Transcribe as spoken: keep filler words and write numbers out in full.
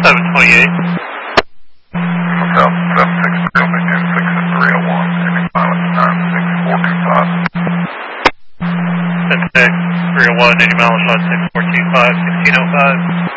seven twenty-eight. Hotel seven six zero, maintain six three oh one, ending mileage nine six four two five. six six three oh one, ending mileage nine six four two five, sixteen oh five.